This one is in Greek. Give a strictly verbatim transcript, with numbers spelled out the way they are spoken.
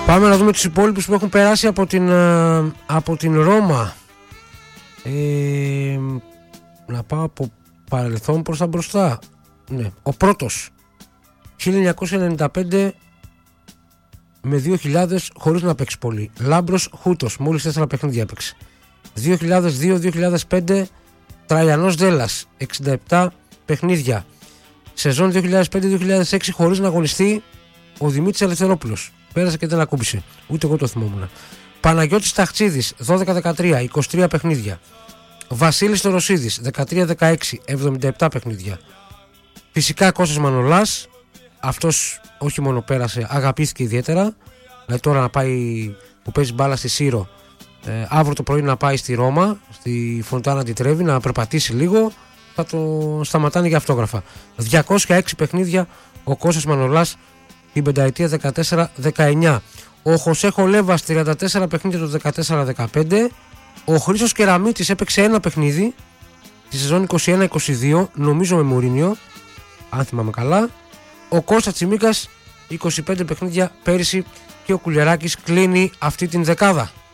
Πάμε να δούμε τους υπόλοιπους που έχουν περάσει από την, από την Ρώμα. Ε, να πάω από παρελθόν προς τα μπροστά. Ναι. Ο πρώτος χίλια εννιακόσια ενενήντα πέντε με δύο χιλιάδες χωρίς να παίξει πολύ. Λάμπρος Χούτος, μόλις τέσσερα παιχνίδια έπαιξε. δύο χιλιάδες δύο δύο χιλιάδες πέντε Τραγιανός Δέλλας, εξήντα επτά παιχνίδια. Σεζόν δύο χιλιάδες πέντε δύο χιλιάδες έξι χωρίς να αγωνιστεί ο Δημήτρης Ελευθερόπουλος. Πέρασε και δεν ακούμπησε. Ούτε εγώ το θυμόμουν. Παναγιώτης Ταχτσίδης, δώδεκα δεκατρία, είκοσι τρία παιχνίδια. Βασίλης Τωροσίδης, δεκατρία δεκαέξι, εβδομήντα επτά παιχνίδια. Φυσικά Κώστας Μανολάς. Αυτός όχι μόνο πέρασε, αγαπήθηκε ιδιαίτερα. Δηλαδή τώρα να πάει που παίζει μπάλα στη Σύρο, ε, αύριο το πρωί να πάει στη Ρώμα, στη Φοντάνα τη Τρέβη, να περπατήσει λίγο, θα το σταματάνε για αυτόγραφα. διακόσια έξι παιχνίδια ο Κώστας Μανολάς την πενταετία δεκατέσσερα δεκαεννιά. Ο Χωσέ Χολέβας τριάντα τέσσερα παιχνίδια το δεκατέσσερα δεκαπέντε. Ο Χρήστος Κεραμίτης έπαιξε ένα παιχνίδι τη σεζόν είκοσι ένα είκοσι δύο, νομίζω με Μουρίνιο, αν θυμάμαι καλά. Ο Κώστας Τσιμίκας είκοσι πέντε παιχνίδια πέρυσι και ο Κουλιεράκης κλείνει αυτή την δεκάδα.